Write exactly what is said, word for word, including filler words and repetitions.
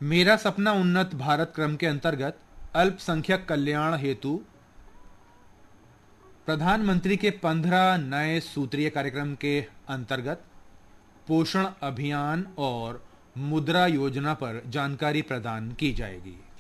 मेरा सपना उन्नत भारत क्रम के अंतर्गत अल्पसंख्यक कल्याण हेतु प्रधानमंत्री के पंद्रह नए सूत्रीय कार्यक्रम के अंतर्गत पोषण अभियान और मुद्रा योजना पर जानकारी प्रदान की जाएगी।